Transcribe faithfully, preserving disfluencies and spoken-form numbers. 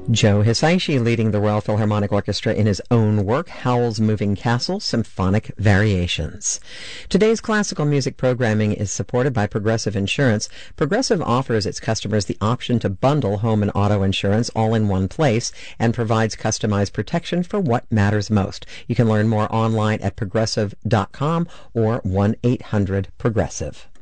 Joe Hisaishi leading the Royal Philharmonic Orchestra in his own work, Howl's Moving Castle, Symphonic Variations. Today's classical music programming is supported by Progressive Insurance. Progressive offers its customers the option to bundle home and auto insurance all in one place and provides customized protection for what matters most. You can learn more online at progressive dot com or one eight hundred progressive.